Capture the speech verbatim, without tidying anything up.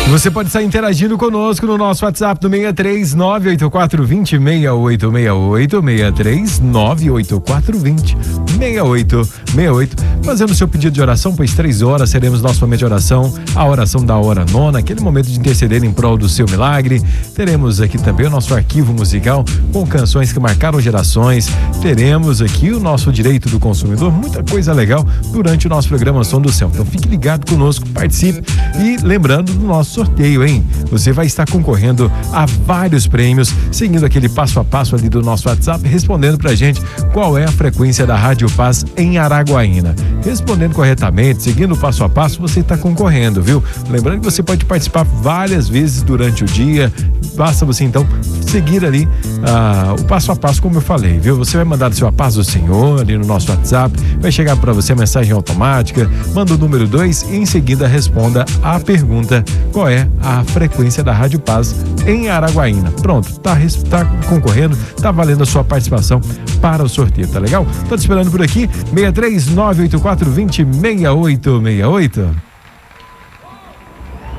Você pode estar interagindo conosco no nosso WhatsApp do seis três nove oito quatro dois zero seis oito seis oito, seis três nove oito quatro dois zero seis oito seis oito, fazendo seu pedido de oração, pois três horas seremos nosso momento de oração, a oração da hora nona, aquele momento de interceder em prol do seu milagre. Teremos aqui também o nosso arquivo musical com canções que marcaram gerações. Teremos aqui o nosso direito do consumidor, muita coisa legal durante o nosso programa Som do Céu. Então fique ligado conosco, participe e lembrando do nosso sorteio, hein? Você vai estar concorrendo a vários prêmios, seguindo aquele passo a passo ali do nosso WhatsApp, respondendo pra gente qual é a frequência da Rádio Paz em Araguaína. Respondendo corretamente, seguindo o passo a passo, você está concorrendo, viu? Lembrando que você pode participar várias vezes durante o dia, basta você então seguir ali ah, o passo a passo, como eu falei, viu? Você vai mandar o seu A Paz do Senhor ali no nosso WhatsApp, vai chegar para você a mensagem automática, manda o número dois e em seguida responda a pergunta: qual é a frequência da Rádio Paz em Araguaína? Pronto, tá, tá concorrendo, tá valendo a sua participação para o sorteio, tá legal? Tô te esperando por aqui, seis três nove oito quatro dois zero seis oito seis oito.